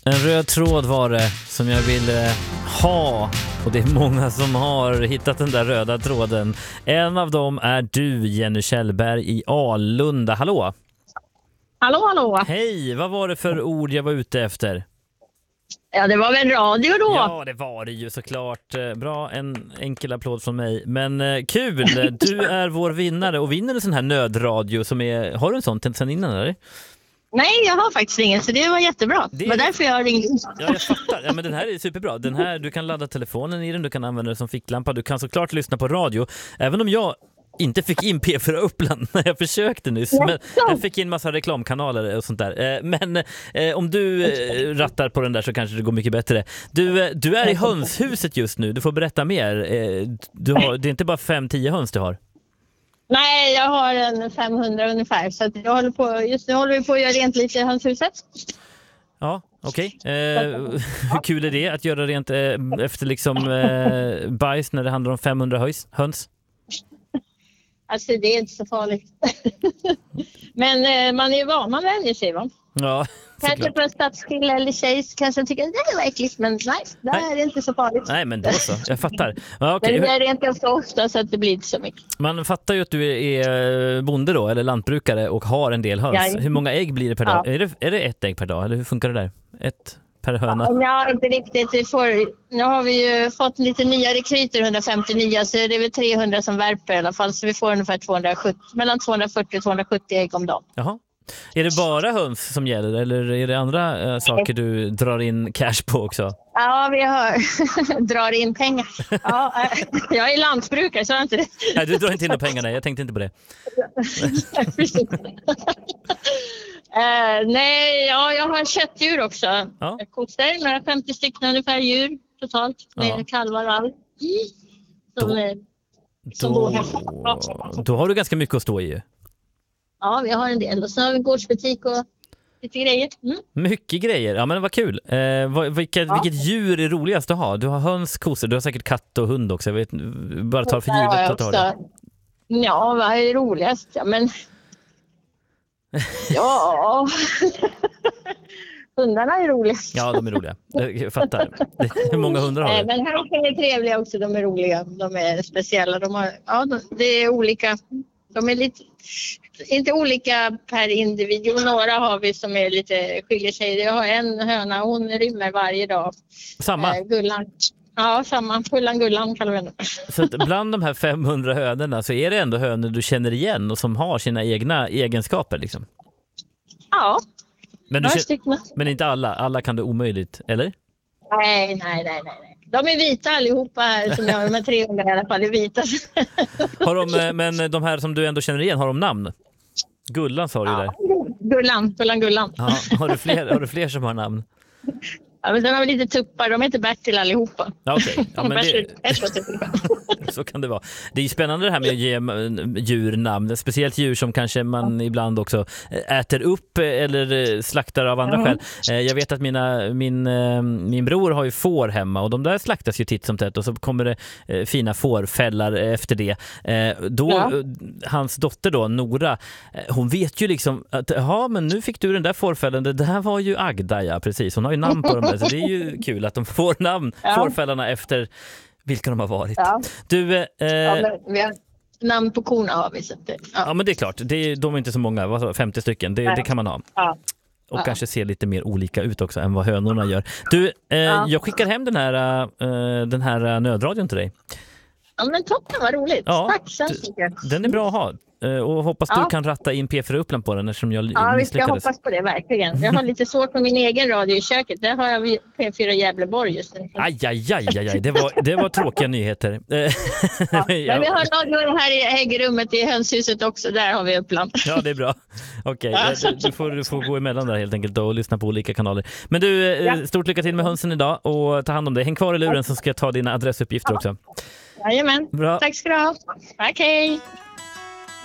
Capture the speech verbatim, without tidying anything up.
En röd tråd var det som jag ville ha, och det är många som har hittat den där röda tråden. En av dem är du, Jenny Kjellberg i Alunda. Hallå! Hallå, hallå! Hej, vad var det för ord jag var ute efter? Ja, det var väl radio då? Ja, det var det ju såklart. Bra, en enkel applåd från mig. Men eh, kul, du är vår vinnare och vinner en sån här nödradio som är... Har du en sån sen innan, eller? Nej, jag har faktiskt ingen, så det var jättebra. Det var därför jag ringde. Ja, jag fattar. Ja, men den här är superbra. Den här, du kan ladda telefonen i den, du kan använda den som ficklampa. Du kan såklart lyssna på radio. Även om jag inte fick in P fyra Uppland när jag försökte nyss. Men jag fick in massa reklamkanaler och sånt där. Men eh, om du eh, rattar på den där så kanske det går mycket bättre. Du, eh, du är i hönshuset just nu. Du får berätta mer. Eh, du har, det är inte bara fem till tio höns du har. Nej, jag har en femhundra ungefär. Så att jag håller på, just nu håller vi på att göra rent lite i hönshuset. Ja, okej. Okay. Eh, hur kul är det att göra rent eh, efter liksom eh, bajs när det handlar om femhundra höns? höns? Alltså det är inte så farligt. Men eh, man är ju van, man vänjer sig, va? Ja, kanske på en stadskille eller tjej kanske tycker att det är äckligt, men nej, det nej. är det inte så farligt. Nej, men då så, jag fattar. Ja, okay. Men det är det inte så ofta så att det blir inte så mycket. Man fattar ju att du är bonde då, eller lantbrukare och har en del höns. Ja, hur många ägg blir det per dag? Ja. Är det, är det ett ägg per dag, eller hur funkar det där? Ett per höna? Ja, inte riktigt. Vi får, nu har vi ju fått lite nya rekryter, hundrafemtionio, så det är väl trehundra som värper i alla fall. Så vi får ungefär tvåhundrasjuttio, mellan tvåhundrafyrtio och tvåhundrasjuttio ägg om dagen. Jaha. Är det bara höns som gäller, eller är det andra äh, saker du drar in cash på också? Ja, vi har drar in pengar. Ja, jag är lantbrukare, så är inte det. Nej, du drar inte in några pengar, nej. Jag tänkte inte på det. Uh, nej, ja, jag har köttdjur också. Ja. Kossor, några femtio stycken ungefär djur totalt. Med ja. kalvar och allt. Som, då, är, som då, då har du ganska mycket att stå i. Ja, vi har en del. Och så har vi en gårdsbutik och lite grejer. Mm. Mycket grejer, ja men vad kul. Eh, vilket, ja. vilket djur är roligast att ha? Du har höns, kossor, du har säkert katt och hund också. Jag vet, bara tar för givet att ha det. Ja, vad är roligast? Ja, men... Ja... Hundarna är roliga. Ja, de är roliga. Jag fattar. Hur många hundar har du? Men hönsen är trevliga också. De är roliga. De är speciella. De har, ja, det är olika. De är lite, inte olika per individ. Några har vi som är lite skiljer sig. Jag har en höna. Hon rymmer varje dag. Samma? Eh, Gullan. Ja, samma. Gullan, Gullan kallar vi henne. Så att bland de här femhundra hönorna så är det ändå hönor du känner igen och som har sina egna egenskaper liksom? Ja. Men, du känner, men inte alla. Alla kan det omöjligt, eller? Nej, nej, nej, nej. De är vita allihopa här, som jag har, de är trehundra i alla fall, är vita. Har de, men de här som du ändå känner igen, har de namn? Gullan sa du ja, där. Gullan, Gullan, Gullan. Ja, har, du fler, har du fler som har namn? Ja, men den har lite tuppar, de heter Bertil allihopa. Ja, okay. Ja, men det... Så kan det vara. Det är ju spännande det här med att ge djurnamn, speciellt djur som kanske man ja. ibland också äter upp eller slaktar av andra mm. skäl. Jag vet att mina, min, min bror har ju får hemma och de där slaktas ju titt som tätt och så kommer det fina fårfällar efter det. Då, ja. Hans dotter då, Nora, hon vet ju liksom att ja, men nu fick du den där fårfällen, det där var ju Agda, ja precis. Hon har ju namn på dem. Så det är ju kul att de får namn, ja. fårfällarna efter vilka de har varit. Ja. Du, eh, ja, vi har namn på korna har vi. Så det, ja. ja, men det är klart. Det är, de är inte så många, vad, femtio stycken. Det, det kan man ha. Ja. Och ja. kanske se lite mer olika ut också än vad hönorna gör. Du, eh, ja. jag skickar hem den här, eh, den här nödradion till dig. Ja, men toppen, vad roligt. Ja, tack så mycket. Den är bra att ha. Och hoppas ja. du kan ratta in P fyra Uppland på den eftersom jag Ja, vi ska hoppas på det, verkligen. Jag har lite svårt med min egen radio i köket. Där har jag P fyra Gävleborg just nu. Aj, aj, aj, aj, aj. Det var, det var tråkiga nyheter. Ja. Men vi har radio här i häggrummet i hönshuset också. Där har vi Uppland. Ja, det är bra. Okej, okay. ja. du, får, du får gå emellan där helt enkelt och lyssna på olika kanaler. Men du, ja. stort lycka till med hönsen idag och ta hand om dig. Häng kvar i luren så ska jag ta dina adressuppgifter ja. också. Jajamän. Bra. Tack ska du ha. Okej. Okay.